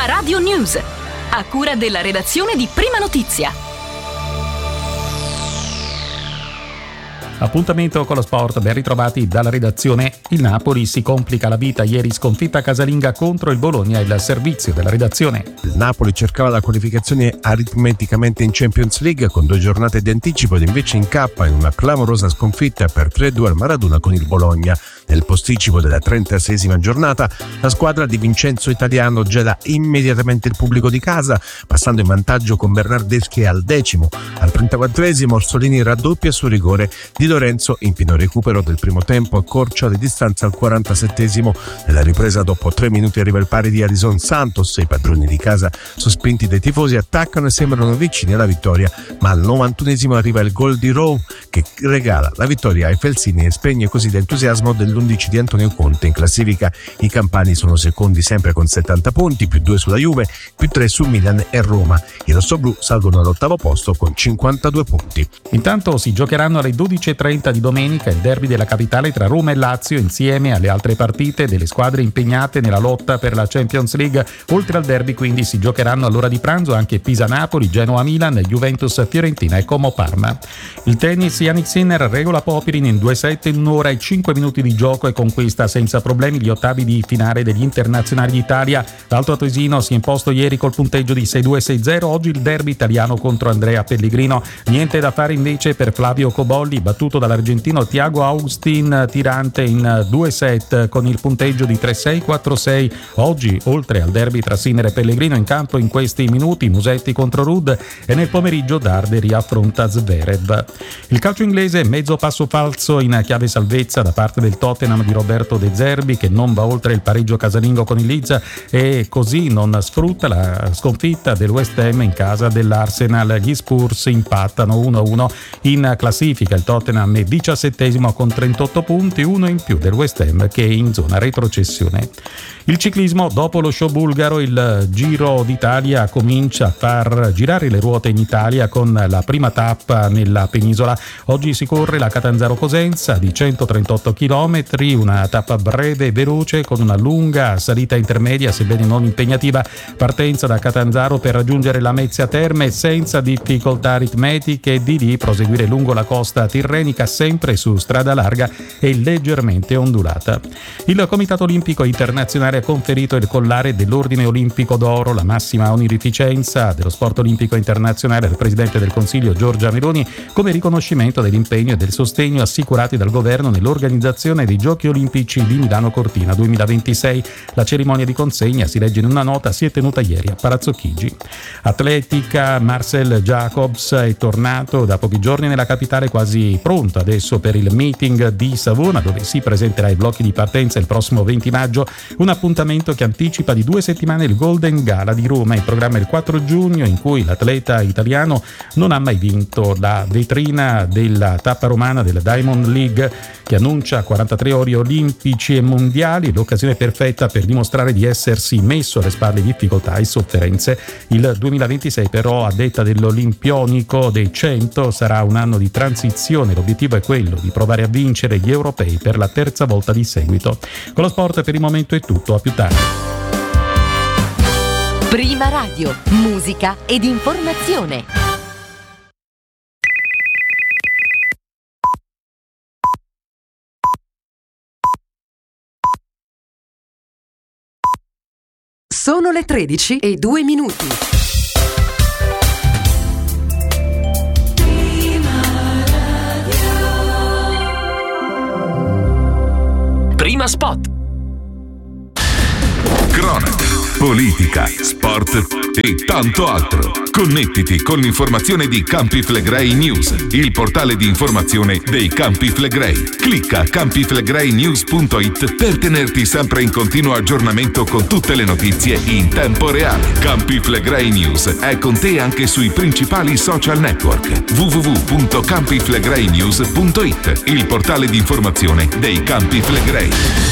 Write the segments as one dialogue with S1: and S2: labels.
S1: Prima Radio News, a cura della redazione di Prima Notizia.
S2: Appuntamento con lo sport, ben ritrovati dalla redazione. Il Napoli si complica la vita, ieri sconfitta casalinga contro il Bologna, il servizio della redazione.
S3: Il Napoli cercava la qualificazione aritmeticamente in Champions League con 2 giornate di anticipo ed invece incappa in una clamorosa sconfitta per 3-2 al Maradona con il Bologna. Nel posticipo della 36esima giornata la squadra di Vincenzo Italiano gela immediatamente il pubblico di casa, passando in vantaggio con Bernardeschi al 10°. Al 34esimo Orsolini raddoppia su rigore di Lorenzo, in pieno recupero del primo tempo accorcia le distanze al 47esimo. Nella ripresa dopo 3 minuti arriva il pari di Alison Santos e i padroni di casa, sospinti dai tifosi, attaccano e sembrano vicini alla vittoria, ma al 91esimo arriva il gol di Rowe che regala la vittoria ai Felsini e spegne così l'entusiasmo dell'11 di Antonio Conte. In classifica i campani sono secondi sempre con 70 punti, più 2 sulla Juve, più 3 su Milan e Roma. I rossoblù salgono all'8° posto con 52 punti.
S2: Intanto si giocheranno alle 12:30 di domenica il derby della capitale tra Roma e Lazio, insieme alle altre partite delle squadre impegnate nella lotta per la Champions League. Oltre al derby quindi si giocheranno all'ora di pranzo anche Pisa-Napoli, Genoa-Milan, Juventus-Fiorentina e Como-Parma. Il tennis, Jannik Sinner regola Popyrin in 2 set in 1 ora e 5 minuti di gioco e conquista senza problemi gli ottavi di finale degli internazionali d'Italia. L'Alto Atesino si è imposto ieri col punteggio di 6-2 6-0. Oggi il derby italiano contro Andrea Pellegrino. Niente da fare invece per Flavio Cobolli, battuto dall'argentino Thiago Agustin Tirante in 2 set con il punteggio di 3-6 4-6. Oggi, oltre al derby tra Sinner e Pellegrino, in campo in questi minuti Musetti contro Ruud e nel pomeriggio Darderi affronta Zverev. Il calcio inglese, mezzo passo falso in chiave salvezza da parte del Tottenham di Roberto De Zerbi, che non va oltre il pareggio casalingo con il Leeds e così non sfrutta la sconfitta del West Ham in casa dell'Arsenal. Gli Spurs impattano 1-1 in classifica. Il Tottenham è 17° con 38 punti, 1 in più del West Ham che è in zona retrocessione. Il ciclismo, dopo lo show bulgaro, il Giro d'Italia comincia a far girare le ruote in Italia con la prima tappa nella penisola. Oggi si corre la Catanzaro-Cosenza di 138 km, una tappa breve e veloce con una lunga salita intermedia, sebbene non impegnativa. Partenza da Catanzaro per raggiungere la Mezzia Terme senza difficoltà aritmetiche e di lì proseguire lungo la costa tirrenica, sempre su strada larga e leggermente ondulata. Il Comitato Olimpico Internazionale ha conferito il collare dell'Ordine Olimpico d'Oro, la massima onorificenza dello sport olimpico internazionale, al Presidente del Consiglio Giorgia Meloni, come riconoscimento dell'impegno e del sostegno assicurati dal governo nell'organizzazione dei Giochi Olimpici di Milano Cortina 2026. La cerimonia di consegna, si legge in una nota, si è tenuta ieri a Palazzo Chigi. Atletica, Marcel Jacobs è tornato da pochi giorni nella capitale, quasi pronto adesso per il meeting di Savona, dove si presenterà ai blocchi di partenza il prossimo 20 maggio. Un appuntamento che anticipa di 2 settimane il Golden Gala di Roma, in programma il 4 giugno, in cui l'atleta italiano non ha mai vinto. La vetrina della tappa romana della Diamond League, che annuncia 43 ori olimpici e mondiali, l'occasione perfetta per dimostrare di essersi messo alle spalle difficoltà e sofferenze. Il 2026 però, a detta dell'Olimpionico dei 100, sarà un anno di transizione. L'obiettivo è quello di provare a vincere gli europei per la 3ª volta di seguito. Con lo sport per il momento è tutto, a più tardi.
S1: Prima Radio, musica ed informazione. Sono le 13:02. Prima Spot.
S4: Cronaca, politica, sport e tanto altro. Connettiti con l'informazione di Campi Flegrei News, il portale di informazione dei Campi Flegrei. Clicca campiflegreinews.it per tenerti sempre in continuo aggiornamento con tutte le notizie in tempo reale. Campi Flegrei News è con te anche sui principali social network. www.campiflegreinews.it, il portale di informazione dei Campi Flegrei.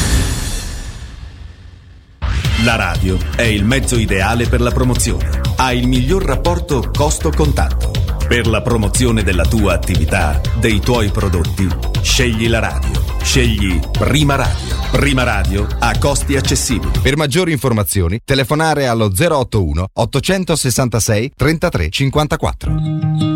S5: La radio è il mezzo ideale per la promozione. Ha il miglior rapporto costo-contatto. Per la promozione della tua attività, dei tuoi prodotti, scegli la radio. Scegli Prima Radio. Prima Radio a costi accessibili.
S6: Per maggiori informazioni telefonare allo 081 866 33 54.